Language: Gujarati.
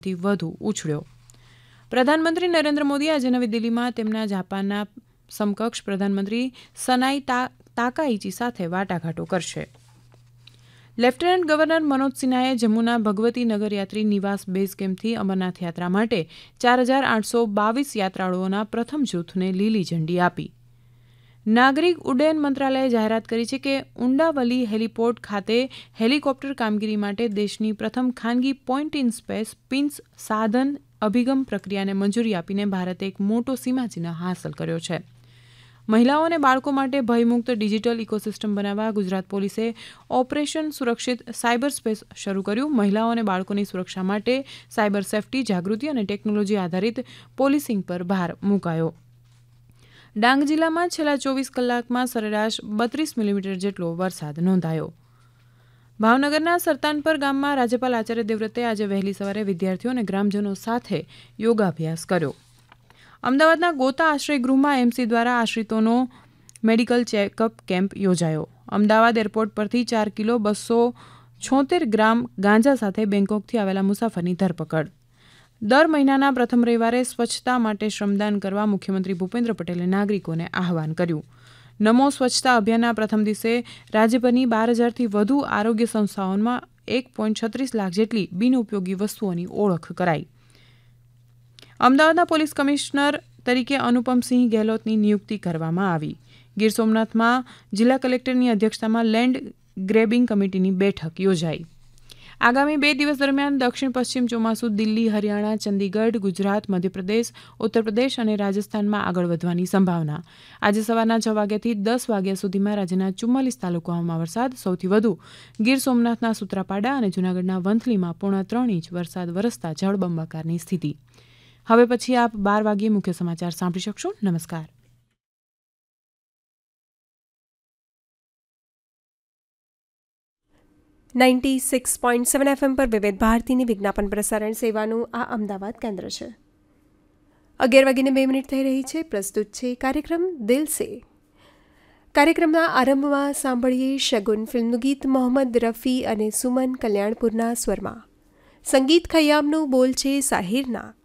થી વધુ ઉછળ્યો. પ્રધાનમંત્રી નરેન્દ્ર મોદી આજે નવી દિલ્હીમાં તેમના જાપાનના સમકક્ષ પ્રધાનમંત્રી સનાઈ તાકાઇચી સાથે વાટાઘાટો કરશે. લેફ્ટનન્ટ ગવર્નર મનોજ સિન્હાએ જમ્મુના ભગવતી નગર યાત્રી નિવાસ બેઝ કેમ્પથી અમરનાથ યાત્રા માટે 4,822 યાત્રાળુઓના પ્રથમ જૂથને લીલી ઝંડી આપી. નાગરિક ઉડ્ડયન મંત્રાલયે જાહેરાત કરી છે કે ઉંડાવલી હેલીપોર્ટ ખાતે હેલિકોપ્ટર કામગીરી માટે દેશની પ્રથમ ખાનગી પોઇન્ટ ઇન સ્પેસ પિન્સ સાધન અભિગમ પ્રક્રિયાને મંજૂરી આપીને ભારતે એક મોટો સીમાચિહ્ન હાંસલ કર્યો છે. મહિલાઓ અને બાળકો માટે ભયમુક્ત ડિજિટલ ઇકોસિસ્ટમ બનાવવા ગુજરાત પોલીસે ઓપરેશન સુરક્ષિત સાયબર સ્પેસ શરૂ કર્યું. મહિલાઓ અને બાળકોની સુરક્ષા માટે સાયબર સેફટી, જાગૃતિ અને ટેકનોલોજી આધારિત પોલીસિંગ પર ભાર મૂકાયો. ડાંગ જિલ્લામાં છેલ્લા 24 કલાકમાં સરેરાશ 32 મિલીમીટર જેટલો વરસાદ નોંધાયો. ભાવનગરના સરતાનપર ગામમાં રાજ્યપાલ આચાર્ય દેવવ્રતે આજે વહેલી સવારે વિદ્યાર્થીઓ અને ગ્રામજનો સાથે યોગાભ્યાસ કર્યો. અમદાવાદના ગોતા આશ્રય ગૃહમાં એમસી દ્વારા આશ્રિતોનો મેડિકલ ચેકઅપ કેમ્પ યોજાયો. અમદાવાદ એરપોર્ટ પરથી 4 કિલો 276 ગ્રામ ગાંજા સાથે બેંકોકથી આવેલા મુસાફરની ધરપકડ. દર મહિનાના પ્રથમ રવિવારે સ્વચ્છતા માટે શ્રમદાન કરવા મુખ્યમંત્રી ભૂપેન્દ્ર પટેલે નાગરિકોને આહવાન કર્યું. નમો સ્વચ્છતા અભિયાનના પ્રથમ દિવસે રાજ્યભરની 12,000થી વધુ આરોગ્ય સંસ્થાઓમાં 1.36 લાખ જેટલી બિનઉપયોગી વસ્તુઓની ઓળખ કરાઈ. અમદાવાદના પોલીસ કમિશનર તરીકે અનુપમસિંહ ગેહલોતની નિયુક્તિ કરવામાં આવી. ગીર સોમનાથમાં જિલ્લા કલેક્ટરની અધ્યક્ષતામાં લેન્ડ ગ્રેબિંગ કમિટીની બેઠક યોજાઈ. આગામી 2 દિવસ દરમિયાન દક્ષિણ પશ્ચિમ ચોમાસું દિલ્હી, હરિયાણા, ચંદીગઢ, ગુજરાત, મધ્યપ્રદેશ, ઉત્તરપ્રદેશ અને રાજસ્થાનમાં આગળ વધવાની સંભાવના. આજે સવારના 6 વાગ્યાથી 10 વાગ્યા સુધીમાં રાજ્યના 44 તાલુકાઓમાં વરસાદ. સૌથી વધુ ગીર સોમનાથના સૂત્રાપાડા અને જૂનાગઢના વંથલીમાં 3.5 ઇંચ વરસાદ વરસતા જળબંબાકારની સ્થિતિ. હવે પછી આપ 12 વાગ્યે મુખ્ય સમાચાર સાંભળી શકશો. નમસ્કાર. .7 FM પર વિવિધ ભારતીની વિજ્ઞાપન પ્રસારણ સેવાનું આ અમદાવાદ કેન્દ્ર છે. 11:02 થઈ રહી છે. પ્રસ્તુત છે કાર્યક્રમ દિલ સે. કાર્યક્રમના આરંભમાં સાંભળીએ શગુન ફિલ્મનું ગીત મોહમ્મદ રફી અને સુમન કલ્યાણપુરના સ્વરમાં. સંગીત ખય્યામનું બોલ છે સાહિરના.